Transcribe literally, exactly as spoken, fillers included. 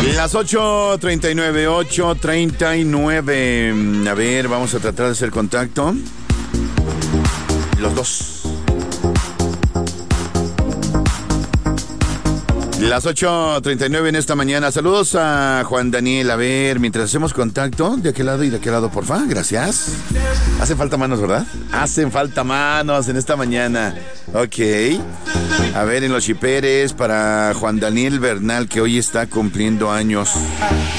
Las ocho treinta y nueve, ocho treinta y nueve. A ver, vamos a tratar de hacer contacto. Los dos. Las ocho treinta y nueve en esta mañana. Saludos a Juan Daniel. A ver, mientras hacemos contacto, de aquel lado y de aquel lado, porfa. Gracias. Hacen falta manos, ¿verdad? Hacen falta manos en esta mañana. Ok. A ver, en los chiperes para Juan Daniel Bernal, que hoy está cumpliendo años.